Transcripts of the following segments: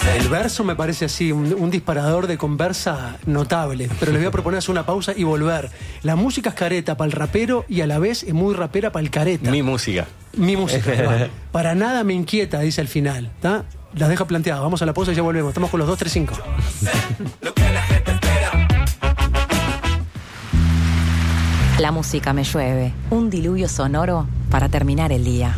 El verso me parece así, un disparador de conversa notable, pero les voy a proponer hacer una pausa y volver. La música es careta para el rapero y a la vez es muy rapera para el careta. Mi música. Mi música. Para nada me inquieta, dice al final. ¿Está? Las dejo planteadas. Vamos a la pausa y ya volvemos. Estamos con los 235. La música me llueve. Un diluvio sonoro para terminar el día.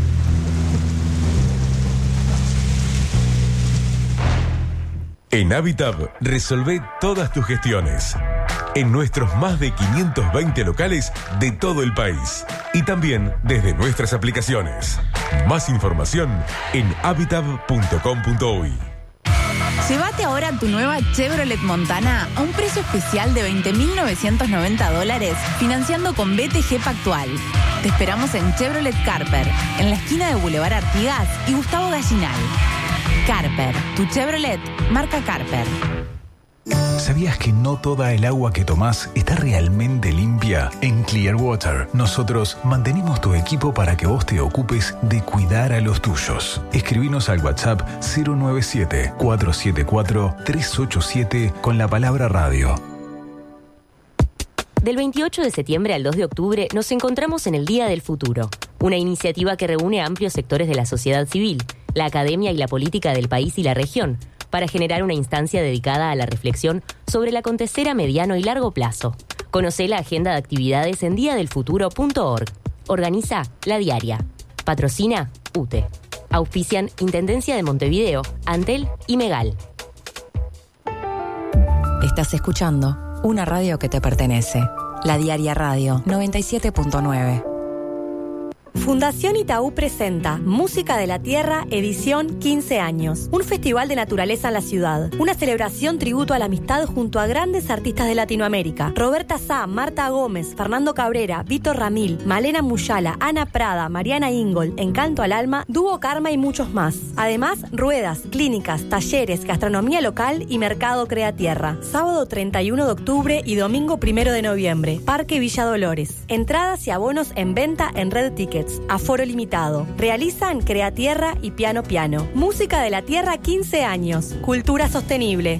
En Habitab resolvé todas tus gestiones. En nuestros más de 520 locales de todo el país. Y también desde nuestras aplicaciones. Más información en habitab.com.uy. Llévate ahora tu nueva Chevrolet Montana a un precio especial de $20.990, financiando con BTG Pactual. Te esperamos en Chevrolet Carper, en la esquina de Boulevard Artigas y Gustavo Gallinal. Carper, tu Chevrolet, marca Carper. ¿Sabías que no toda el agua que tomás está realmente limpia? En Clearwater, nosotros mantenemos tu equipo para que vos te ocupes de cuidar a los tuyos. Escribinos al WhatsApp 097-474-387 con la palabra radio. Del 28 de septiembre al 2 de octubre nos encontramos en el Día del Futuro, una iniciativa que reúne a amplios sectores de la sociedad civil, la academia y la política del país y la región, para generar una instancia dedicada a la reflexión sobre el acontecer a mediano y largo plazo. Conocé la agenda de actividades en diadelfuturo.org. Organiza La Diaria. Patrocina UTE. Auspician Intendencia de Montevideo, Antel y Megal. Estás escuchando una radio que te pertenece. La Diaria Radio 97.9. Fundación Itaú presenta Música de la Tierra, edición 15 años. Un festival de naturaleza en la ciudad. Una celebración tributo a la amistad junto a grandes artistas de Latinoamérica. Roberta Sá, Marta Gómez, Fernando Cabrera, Víctor Ramil, Malena Muyala, Ana Prada, Mariana Ingold, Encanto al Alma, Dúo Karma y muchos más. Además, ruedas, clínicas, talleres, gastronomía local y mercado Crea Tierra. Sábado 31 de octubre y domingo 1 de noviembre. Parque Villa Dolores. Entradas y abonos en venta en Red Tickets. Aforo limitado. Realizan Crea Tierra y Piano Piano. Música de la Tierra 15 años. Cultura sostenible.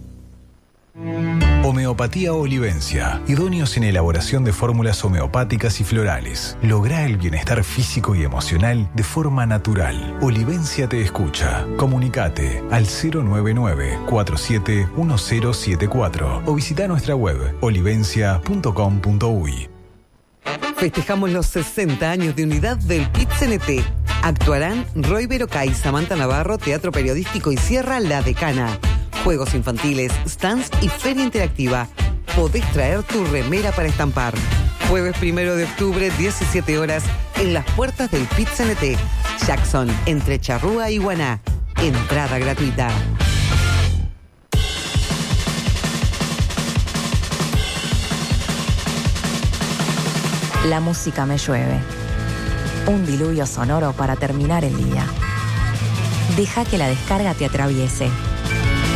Homeopatía Olivencia. Idóneos en elaboración de fórmulas homeopáticas y florales. Logra el bienestar físico y emocional de forma natural. Olivencia te escucha. Comunicate al 099-471074 o visita nuestra web olivencia.com.uy. Festejamos los 60 años de unidad del PIT-CNT. Actuarán Roy Berocay, Samantha Navarro, Teatro Periodístico y Sierra La Decana. Juegos infantiles, stands y feria interactiva. Podés traer tu remera para estampar. Jueves 1 de octubre, 17 horas, en las puertas del PIT-CNT. Jackson, entre Charrúa y Guaná. Entrada gratuita. La música me llueve. Un diluvio sonoro para terminar el día. Deja que la descarga te atraviese.